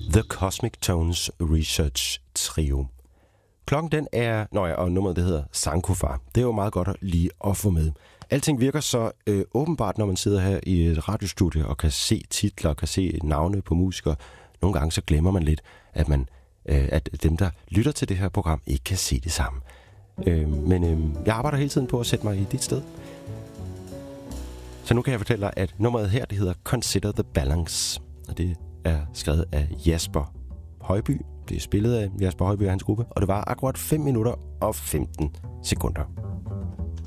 The Cosmic Tones Research Trio. Klokken den er... og nummeret det hedder Sankofa. Det er jo meget godt lige at få med. Alting virker så åbenbart, når man sidder her i et radiostudie og kan se titler, kan se navne på musikere. Nogle gange så glemmer man lidt, at dem, der lytter til det her program, ikke kan se det samme. Men jeg arbejder hele tiden på at sætte mig i dit sted. Så nu kan jeg fortælle dig, at nummeret her, det hedder Consider the Balance. Og det er skrevet af Jasper Højby. Det er spillet af Jasper Højby og hans gruppe. Og det var akkurat 5 minutter og 15 sekunder.